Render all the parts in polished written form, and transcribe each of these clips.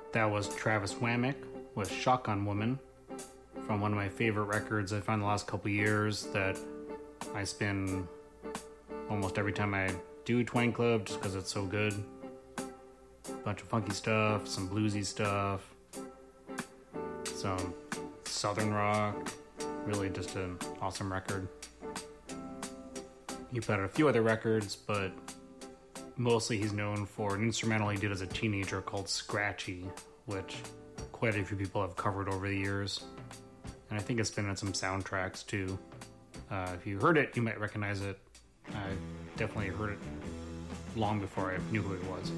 That was Travis Wamick with Shotgun Woman from one of my favorite records I found the last couple years that I spin almost every time I do Twang Club just because it's so good. A bunch of funky stuff, some bluesy stuff, some southern rock, really just an awesome record. He put out a few other records, but mostly he's known for an instrumental he did as a teenager called Scratchy, which quite a few people have covered over the years. And I think it's been on some soundtracks too. If you heard it, you might recognize it. I definitely heard it long before I knew who it was.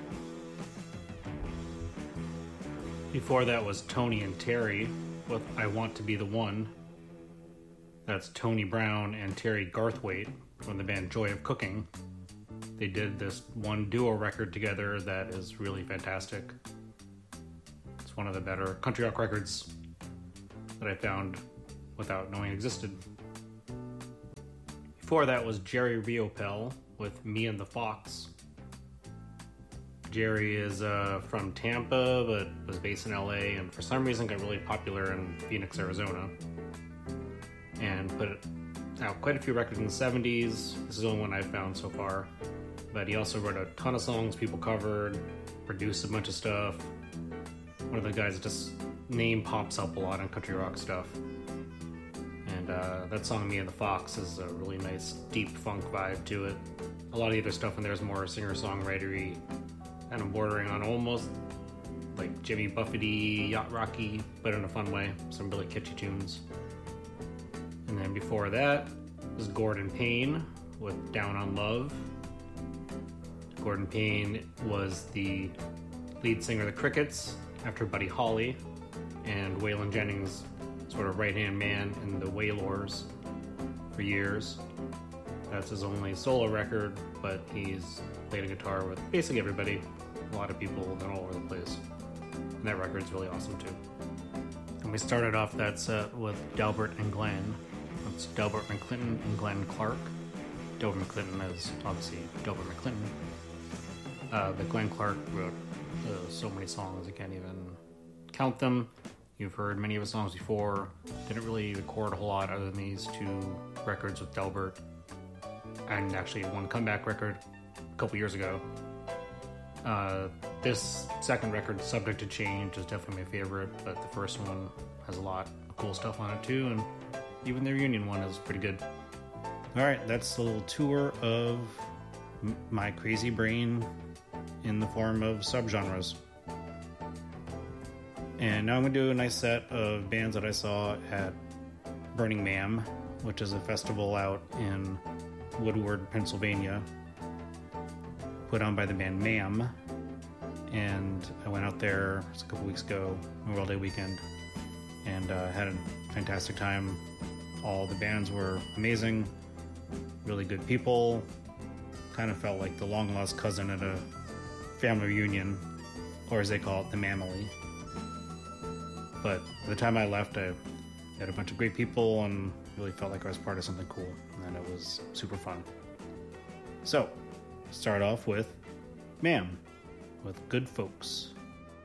Before that was Tony and Terry with I Want to Be the One. That's Tony Brown and Terry Garthwaite from the band Joy of Cooking. They did this one duo record together that is really fantastic. It's one of the better country rock records that I found without knowing it existed. Before that was Jerry Riopel with Me and the Fox. Jerry is from Tampa, but was based in LA, and for some reason got really popular in Phoenix, Arizona. And put out quite a few records in the 70s. This is the only one I've found so far. But he also wrote a ton of songs people covered, produced a bunch of stuff. One of the guys that just name pops up a lot on country rock stuff. And that song, Me and the Fox, is a really nice deep funk vibe to it. A lot of the other stuff in there is more singer-songwritery, kind of bordering on almost like Jimmy Buffett-y, yacht rocky, but in a fun way. Some really catchy tunes. And then before that was Gordon Payne with Down on Love. Gordon Payne was the lead singer of the Crickets after Buddy Holly, and Waylon Jennings' sort of right-hand man in the Wailors for years. That's his only solo record, but he's played a guitar with basically everybody, a lot of people all over the place. And that record's really awesome too. And we started off that set with Delbert and Glenn. It's Delbert McClinton and Glenn Clark. Delbert McClinton is obviously Delbert McClinton. But Glenn Clark wrote so many songs I can't even count them. You've heard many of his songs before. Didn't really record a whole lot other than these two records with Delbert. And actually one comeback record a couple years ago. This second record, Subject to Change, is definitely my favorite, but the first one has a lot of cool stuff on it too, and even the reunion one is pretty good. Alright, that's a little tour of my crazy brain in the form of subgenres. And now I'm going to do a nice set of bands that I saw at Burning Man, which is a festival out in Woodward, Pennsylvania, put on by the band Ma'am. And I went out there a couple weeks ago, Memorial Day weekend, and had a fantastic time. All the bands were amazing, really good people. Kind of felt like the long-lost cousin at a family reunion, or as they call it, the Mamily. But by the time I left, I had a bunch of great people and really felt like I was part of something cool, and it was super fun. So, start off with Ma'am with Good Folks.